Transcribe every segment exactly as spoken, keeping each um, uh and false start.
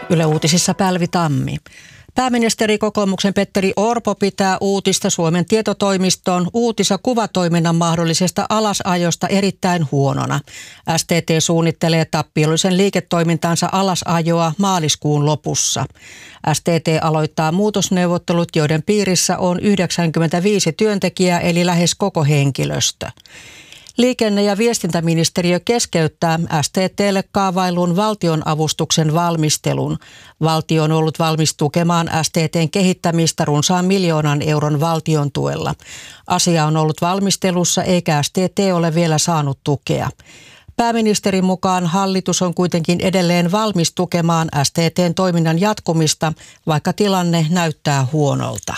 Yle Uutisissa Päälvi Tammi. Pääministeri kokoomuksen Petteri Orpo pitää uutista Suomen tietotoimiston uutis- ja kuvatoiminnan mahdollisesta alasajosta erittäin huonona. S T T suunnittelee tappiollisen liiketoimintansa alasajoa maaliskuun lopussa. S T T aloittaa muutosneuvottelut, joiden piirissä on yhdeksänkymmentäviisi työntekijää eli lähes koko henkilöstö. Liikenne- ja viestintäministeriö keskeyttää S T T:lle kaavailun valtionavustuksen valmistelun. Valtio on ollut valmis tukemaan S T T:n kehittämistä runsaan miljoonan euron valtion tuella. Asia on ollut valmistelussa eikä S T T ole vielä saanut tukea. Pääministerin mukaan hallitus on kuitenkin edelleen valmis tukemaan S T T:n toiminnan jatkumista, vaikka tilanne näyttää huonolta.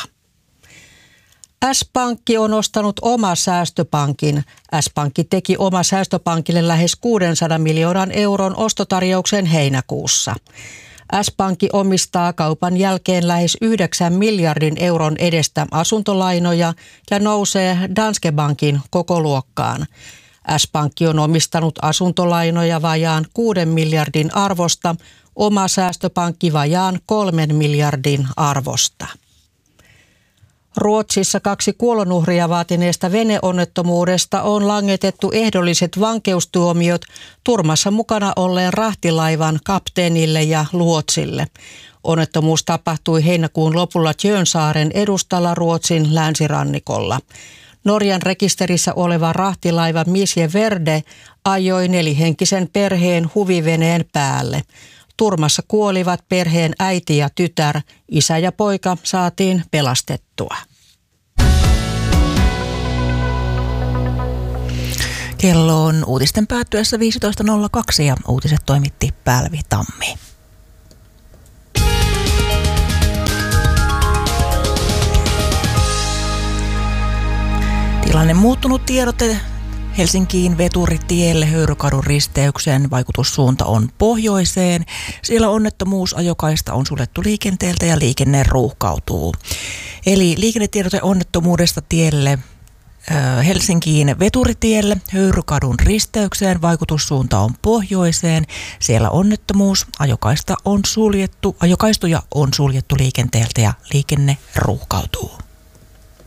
S-Pankki on ostanut oma säästöpankin. S-Pankki teki oma säästöpankille lähes kuudensadan miljoonan euron ostotarjouksen heinäkuussa. S-Pankki omistaa kaupan jälkeen lähes yhdeksän miljardin euron edestä asuntolainoja ja nousee Danske Bankin kokoluokkaan. S-Pankki on omistanut asuntolainoja vajaan kuuden miljardin arvosta, oma säästöpankki vajaan kolmen miljardin arvosta. Ruotsissa kaksi kuolonuhria vaatineesta veneonnettomuudesta on langetettu ehdolliset vankeustuomiot Turmassa mukana olleen rahtilaivan kapteenille ja luotsille. Onnettomuus tapahtui heinäkuun lopulla Tjörnsaaren edustalla Ruotsin länsirannikolla. Norjan rekisterissä oleva rahtilaiva Misje Verde ajoi nelihenkisen perheen huviveneen päälle. Turmassa kuolivat perheen äiti ja tytär, isä ja poika saatiin pelastettua. Kello on uutisten päättyessä viisitoista nolla kaksi ja uutiset toimitti Päälvi Tammi. Tilanne muuttunut tiedote. Helsinkiin Veturitielle Höyrykadun risteykseen vaikutussuunta on pohjoiseen. Siellä onnettomuusajokaista on suljettu liikenteeltä ja liikenne ruuhkautuu. Eli liikennetiedote onnettomuudesta tielle Helsinkiin Veturitielle Höyrykadun risteykseen vaikutussuunta on pohjoiseen. Siellä onnettomuus, ajokaista on suljettu, ajokaistoja on suljettu liikenteeltä ja liikenne ruuhkautuu.